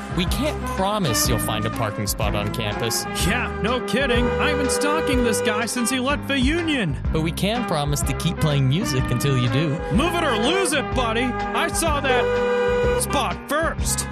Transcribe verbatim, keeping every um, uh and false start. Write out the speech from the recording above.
We can't promise you'll find a parking spot on campus, Yeah, no kidding. I've been stalking this guy since he left the Union. but we can promise to keep playing music until you do. Move it or lose it, buddy. I saw that spot first.